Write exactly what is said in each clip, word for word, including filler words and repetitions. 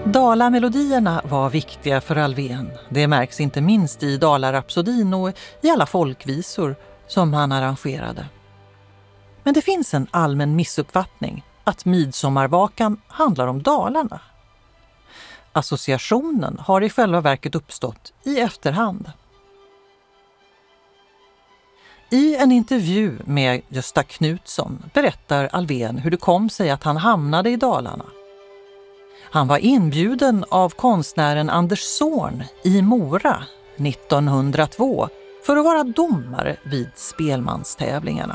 Dalamelodierna var viktiga för Alfvén. Det märks inte minst i Dalarapsodin och i alla folkvisor som han arrangerade. Men det finns en allmän missuppfattning att Midsommarvakan handlar om Dalarna. Associationen har i själva verket uppstått i efterhand. I en intervju med Gösta Knutsson berättar Alfvén hur det kom sig att han hamnade i Dalarna. Han var inbjuden av konstnären Anders Zorn i Mora nittonhundratvå för att vara domare vid spelmanstävlingarna.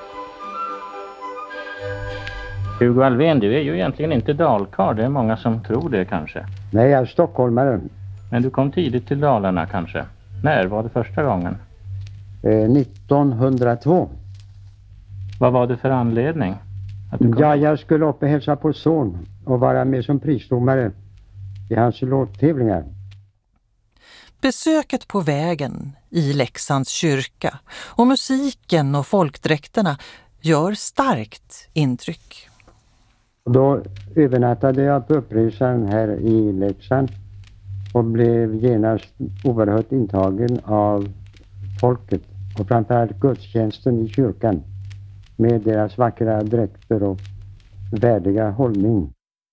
Hugo Alfvén, du är ju egentligen inte dalkarl, det är många som tror det kanske. Nej, jag är stockholmare. Men du kom tidigt till Dalarna kanske. När var det första gången? Eh, nittonhundratvå. Vad var det för anledning? Att du kom? Ja, jag skulle upp och hälsa på son och vara med som prisdomare i hans låttävlingar. Besöket på vägen i Leksands kyrka och musiken och folkdräkterna gör starkt intryck. Då övernattade jag på uppresan här i Leksand och blev genast oerhört intagen av folket och framförallt gudstjänsten i kyrkan med deras vackra dräkter och värdiga hållning.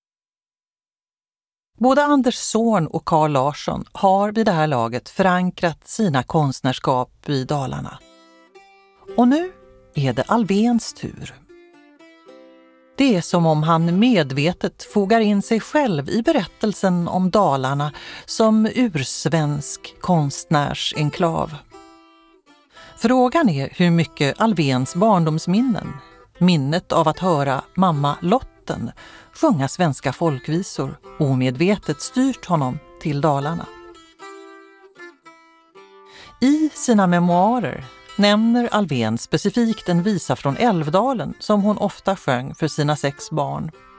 Både Anders Zorn och Carl Larsson har vid det här laget förankrat sina konstnärskap i Dalarna. Och nu är det Alfvéns tur. Det är som om han medvetet fogar in sig själv i berättelsen om Dalarna som ursvensk konstnärsenklav. Frågan är hur mycket Alfvéns barndomsminnen, minnet av att höra mamma Lotten sjunga svenska folkvisor, omedvetet styrt honom till Dalarna. I sina memoarer nämner Alfvén specifikt en visa från Älvdalen som hon ofta sjöng för sina sex barn.